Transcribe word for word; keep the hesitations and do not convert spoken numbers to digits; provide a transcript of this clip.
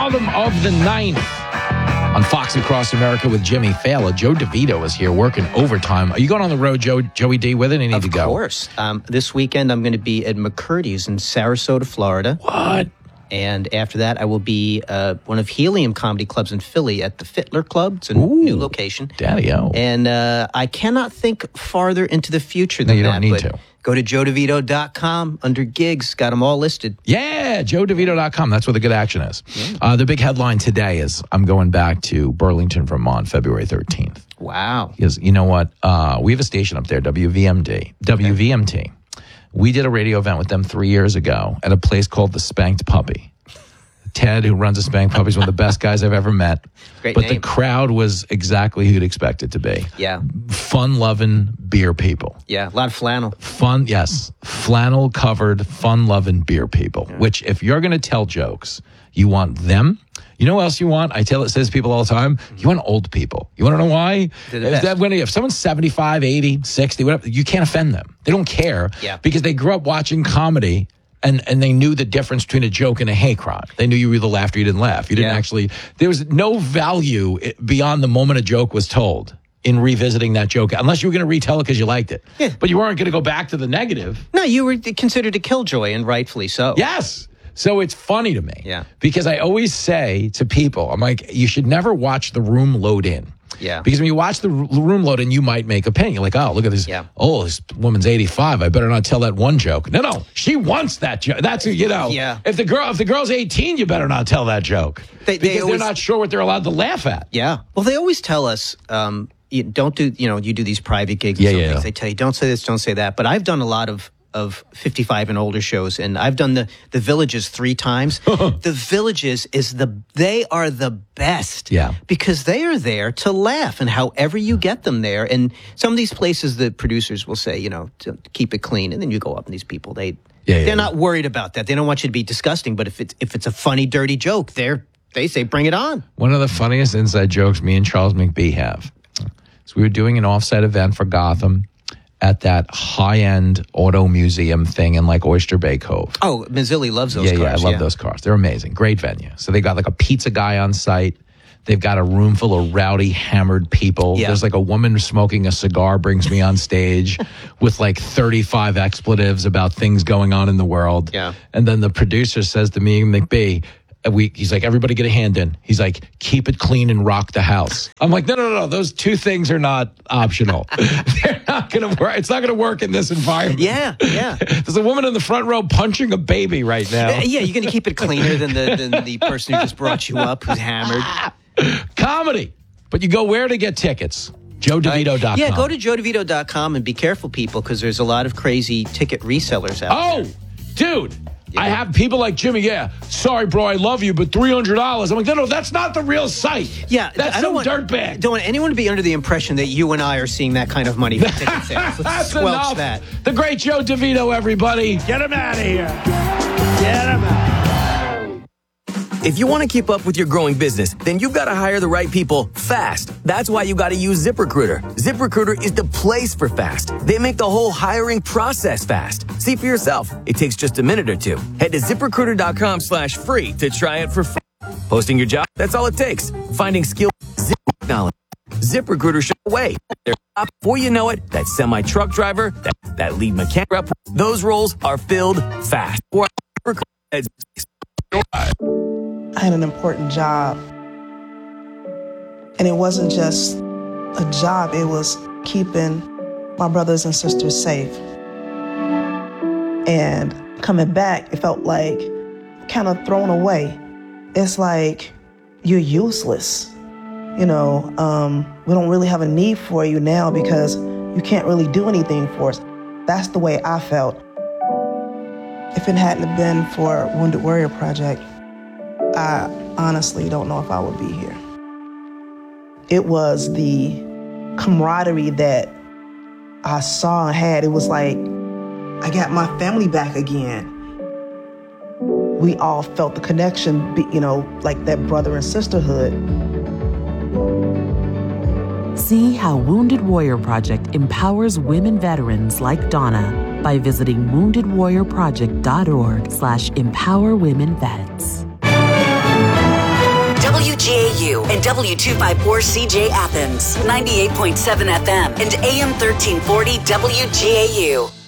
bottom of the ninth on Fox Across America with Jimmy Fallon. Joe DeVito is here working overtime. Are you going on the road, Joe, Joey D, with it? I need of to go. Of course. Um, this weekend, I'm going to be at McCurdy's in Sarasota, Florida. What? And after that, I will be uh, one of Helium Comedy Clubs in Philly at the Fittler Club. It's a Ooh, new location. Daddy-o. And uh, I cannot think farther into the future than no, you that. don't need but to. Go to joe devito dot com under gigs. Got them all listed. Yeah, joe devito dot com. That's where the good action is. Yeah. Uh, the big headline today is I'm going back to Burlington, Vermont, February thirteenth. Wow. Because you know what? Uh, we have a station up there, W V M D. W V M T. Okay. We did a radio event with them three years ago at a place called The Spanked Puppy. Ted, who runs a Spanked Puppy, is one of the best guys I've ever met. Great but name. The crowd was exactly who you'd expect it to be. Yeah. Fun-loving beer people. Yeah, a lot of flannel. Fun, yes. Flannel-covered, fun-loving beer people. Yeah. Which, if you're going to tell jokes, you want them. You know what else you want? I tell it says people all the time. You want old people. You want to know why? If, that, when, if someone's seventy-five, eighty, sixty, whatever, you can't offend them. They don't care. Yeah. Because they grew up watching comedy. And and they knew the difference between a joke and a hate crime. They knew you either laughed or you didn't laugh. You didn't yeah. actually, there was no value beyond the moment a joke was told in revisiting that joke, unless you were going to retell it because you liked it. Yeah. But you weren't going to go back to the negative. No, you were considered a killjoy, and rightfully so. Yes. So it's funny to me. Yeah. Because I always say to people, I'm like, you should never watch the room load in. Yeah. Because when you watch the room load in, you might make a opinion. You're like, oh, look at this. Yeah. Oh, this woman's eighty-five. I better not tell that one joke. No, no. She wants that joke. That's, you know. Yeah. If the girl, if the girl's eighteen, you better not tell that joke. They, because they always, they're not sure what they're allowed to laugh at. Yeah. Well, they always tell us, um, you don't do, you know, you do these private gigs and yeah, some yeah. things. They tell you, don't say this, don't say that. But I've done a lot of of fifty-five and older shows, and I've done the the Villages three times. The Villages is the they are the best, yeah, because they are there to laugh, and however you get them there. And some of these places, the producers will say, you know, to keep it clean, and then you go up, and these people they yeah, they're yeah. not worried about that. They don't want you to be disgusting, but if it's if it's a funny, dirty joke, they're they say bring it on. One of the funniest inside jokes me and Charles McBee have. So we were doing an offsite event for Gotham at that high-end auto museum thing in like Oyster Bay Cove. Oh, Mazzilli loves those yeah, cars. Yeah, I love yeah. those cars. They're amazing. Great venue. So they got like a pizza guy on site. They've got a room full of rowdy, hammered people. Yeah. There's like a woman smoking a cigar brings me on stage with like thirty-five expletives about things going on in the world. Yeah. And then the producer says to me, McBee, we, he's like, everybody get a hand in. He's like, keep it clean and rock the house. I'm like, no, no, no, no. Those two things are not optional. They're not going to work. It's not going to work in this environment. Yeah, yeah. There's a woman in the front row punching a baby right now. Yeah, you're going to keep it cleaner than the than the person who just brought you up who's hammered. Comedy. But you go where to get tickets? joe devito dot com. Yeah, go to joe devito dot com and be careful, people, because there's a lot of crazy ticket resellers out oh, there. Oh, dude. I have people like Jimmy, yeah, sorry, bro, I love you, but three hundred dollars. I'm like, no, no, that's not the real site. Yeah, that's I some don't want, dirtbag. Don't want anyone to be under the impression that you and I are seeing that kind of money for ticket sales. Let's that's squelch enough. that. The great Joe DeVito, everybody. Get him out of here. Get him out. If you want to keep up with your growing business, then you've got to hire the right people fast. That's why you got to use ZipRecruiter. ZipRecruiter is the place for fast. They make the whole hiring process fast. See for yourself. It takes just a minute or two. Head to ZipRecruiter.com slash free to try it for free. Posting your job, that's all it takes. Finding skills, zip knowledge. ZipRecruiter show away. Before you know it, that semi-truck driver, that, that lead mechanic rep, those roles are filled fast. Or I had an important job. And it wasn't just a job, it was keeping my brothers and sisters safe. And coming back, it felt like kind of thrown away. It's like you're useless. You know, um, we don't really have a need for you now because you can't really do anything for us. That's the way I felt. If it hadn't been for Wounded Warrior Project, I honestly don't know if I would be here. It was the camaraderie that I saw and had. It was like, I got my family back again. We all felt the connection, you know, like that brother and sisterhood. See how Wounded Warrior Project empowers women veterans like Donna by visiting wounded warrior project dot org slash empower women vets. U and W two fifty-four C J Athens, ninety-eight point seven F M and A M thirteen forty W G A U.